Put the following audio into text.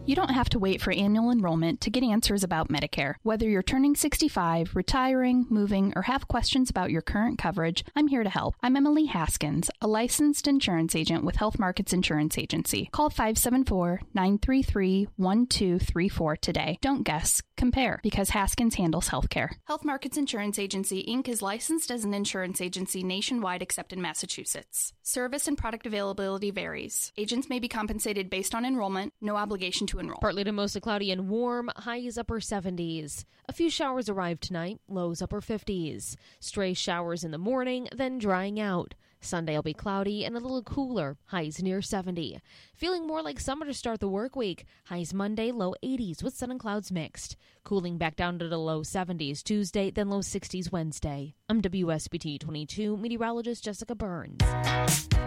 You don't have to wait for annual enrollment to get answers about Medicare. Whether you're turning 65, retiring, moving, or have questions about your current coverage, I'm here to help. I'm Emily Haskins, a licensed insurance agent with Health Markets Insurance Agency. Call 574-933-1234 today. Don't guess, compare, because Haskins handles healthcare. Health Markets Insurance Agency, Inc. is licensed as an insurance agency nationwide except in Massachusetts. Service and product availability varies. Agents may be compensated based on enrollment, no obligation to enroll. Partly to mostly cloudy and warm, highs upper 70s. A few showers arrive tonight, lows upper 50s. Stray showers in the morning, then drying out. Sunday will be cloudy and a little cooler, highs near 70. Feeling more like summer to start the work week. Highs Monday, low 80s with sun and clouds mixed. Cooling back down to the low 70s Tuesday, then low 60s Wednesday. I'm WSBT 22 meteorologist Jessica Burns.